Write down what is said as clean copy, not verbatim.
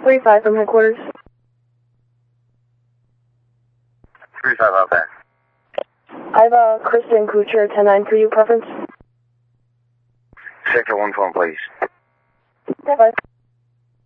3-5 from headquarters. 3-5 out there. I have a Kristen Kucher 10-9 for you, preference. Sector 1 phone, please. 10-5.